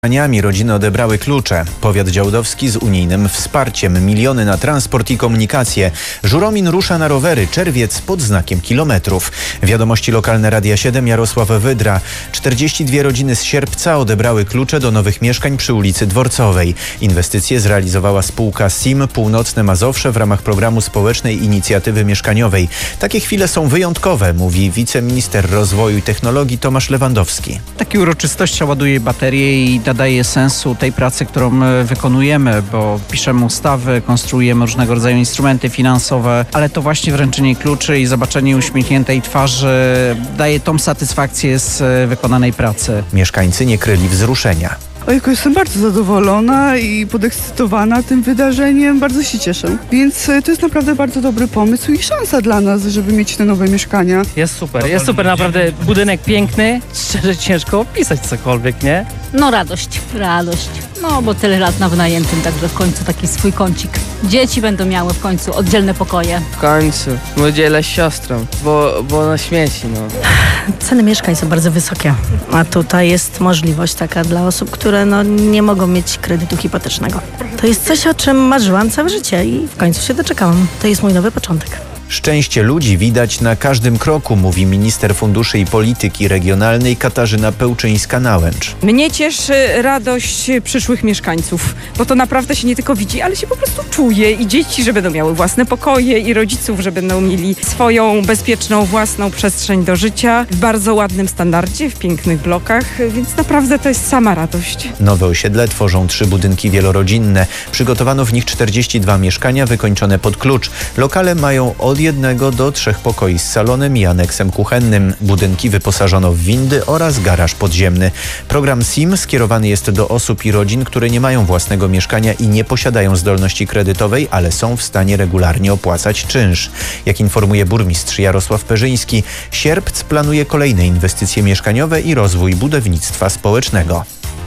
Rodziny odebrały klucze. Powiat działdowski z unijnym wsparciem. Miliony na transport i komunikację. Żuromin rusza na rowery. Czerwiec pod znakiem kilometrów. Wiadomości lokalne Radia 7. Jarosław Wydra. 42 rodziny z Sierpca odebrały klucze do nowych mieszkań przy ulicy Dworcowej. Inwestycje zrealizowała spółka SIM Północne Mazowsze w ramach programu Społecznej Inicjatywy Mieszkaniowej. Takie chwile są wyjątkowe, mówi wiceminister rozwoju i technologii Tomasz Lewandowski. Takie uroczystości ładuje baterie i nadaje sensu tej pracy, którą wykonujemy, bo piszemy ustawy, konstruujemy różnego rodzaju instrumenty finansowe, ale to właśnie wręczenie kluczy i zobaczenie uśmiechniętej twarzy daje tą satysfakcję z wykonanej pracy. Mieszkańcy nie kryli wzruszenia. Ojku, jestem bardzo zadowolona i podekscytowana tym wydarzeniem. Bardzo się cieszę. Więc to jest naprawdę bardzo dobry pomysł i szansa dla nas, żeby mieć te nowe mieszkania. Jest super, naprawdę budynek piękny. Szczerze ciężko opisać cokolwiek, nie? No radość. No bo tyle lat na wynajętym, także w końcu taki swój kącik. Dzieci będą miały w końcu oddzielne pokoje. W końcu. Dzielę z siostrą, bo na śmieci, no. Ceny mieszkań są bardzo wysokie, a tutaj jest możliwość taka dla osób, które nie mogą mieć kredytu hipotecznego. To jest coś, o czym marzyłam całe życie i w końcu się doczekałam. To jest mój nowy początek. Szczęście ludzi widać na każdym kroku, mówi minister funduszy i polityki regionalnej Katarzyna Pełczyńska-Nałęcz. Mnie cieszy radość przyszłych mieszkańców, bo to naprawdę się nie tylko widzi, ale się po prostu czuje i dzieci, że będą miały własne pokoje i rodziców, że będą mieli swoją bezpieczną, własną przestrzeń do życia w bardzo ładnym standardzie, w pięknych blokach, więc naprawdę to jest sama radość. Nowe osiedle tworzą 3 budynki wielorodzinne. Przygotowano w nich 42 mieszkania wykończone pod klucz. Lokale mają od 1 do 3 pokoi z salonem i aneksem kuchennym. Budynki wyposażono w windy oraz garaż podziemny. Program SIM skierowany jest do osób i rodzin, które nie mają własnego mieszkania i nie posiadają zdolności kredytowej, ale są w stanie regularnie opłacać czynsz. Jak informuje burmistrz Jarosław Perzyński, Sierpc planuje kolejne inwestycje mieszkaniowe i rozwój budownictwa społecznego.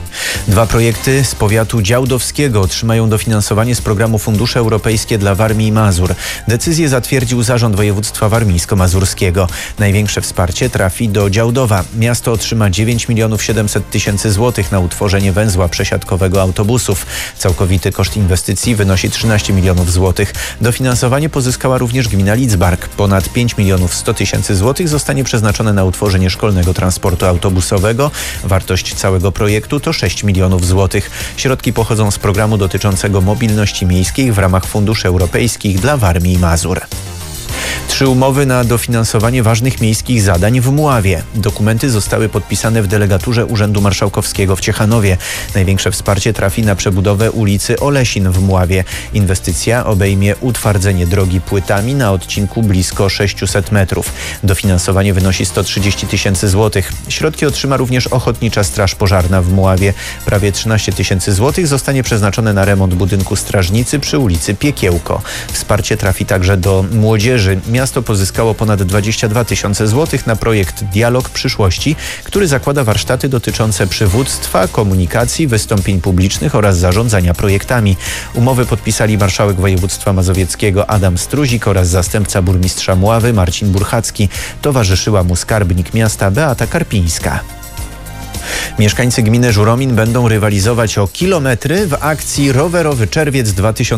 2 projekty z powiatu działdowskiego otrzymają dofinansowanie z programu Fundusze Europejskie dla Warmii i Mazur. Decyzję zatwierdził Zarząd Województwa Warmińsko-Mazurskiego. Największe wsparcie trafi do Działdowa. Miasto otrzyma 9 700 000 złotych na utworzenie węzła przesiadkowego autobusów. Całkowity koszt inwestycji wynosi 13 milionów złotych. Dofinansowanie pozyskała również gmina Lidzbark. Ponad 5 100 000 złotych zostanie przeznaczone na utworzenie szkolnego transportu autobusowego. Wartość całego projektu to 6 milionów złotych. Środki pochodzą z programu dotyczącego mobilności miejskiej w ramach funduszy europejskich dla Warmii i Mazur. 3 umowy na dofinansowanie ważnych miejskich zadań w Mławie. Dokumenty zostały podpisane w delegaturze Urzędu Marszałkowskiego w Ciechanowie. Największe wsparcie trafi na przebudowę ulicy Olesin w Mławie. Inwestycja obejmie utwardzenie drogi płytami na odcinku blisko 600 metrów. Dofinansowanie wynosi 130 000 złotych. Środki otrzyma również Ochotnicza Straż Pożarna w Mławie. Prawie 13 000 złotych zostanie przeznaczone na remont budynku strażnicy przy ulicy Piekiełko. Wsparcie trafi także do młodzieży. Miasto pozyskało ponad 22 000 złotych na projekt Dialog Przyszłości, który zakłada warsztaty dotyczące przywództwa, komunikacji, wystąpień publicznych oraz zarządzania projektami. Umowy podpisali marszałek województwa mazowieckiego Adam Struzik oraz zastępca burmistrza Mławy Marcin Burchacki. Towarzyszyła mu skarbnik miasta Beata Karpińska. Mieszkańcy gminy Żuromin będą rywalizować o kilometry w akcji Rowerowy Czerwiec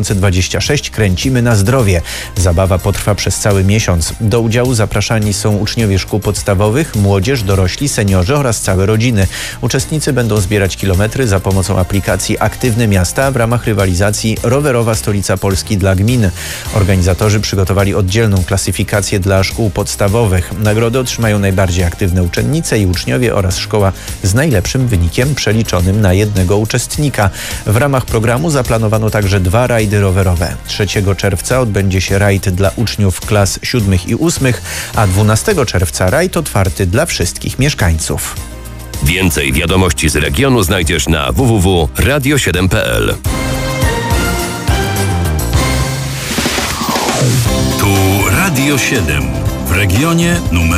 2026 Kręcimy na zdrowie. Zabawa potrwa przez cały miesiąc. Do udziału zapraszani są uczniowie szkół podstawowych, młodzież, dorośli, seniorzy oraz całe rodziny. Uczestnicy będą zbierać kilometry za pomocą aplikacji Aktywne Miasta w ramach rywalizacji Rowerowa Stolica Polski dla gmin. Organizatorzy przygotowali oddzielną klasyfikację dla szkół podstawowych. Nagrody otrzymają najbardziej aktywne uczennice i uczniowie oraz szkoła z najlepszym wynikiem przeliczonym na jednego uczestnika. W ramach programu zaplanowano także 2 rajdy rowerowe. 3 czerwca odbędzie się rajd dla uczniów klas 7 i 8, a 12 czerwca rajd otwarty dla wszystkich mieszkańców. Więcej wiadomości z regionu znajdziesz na www.radio7.pl. Tu Radio 7 w regionie numer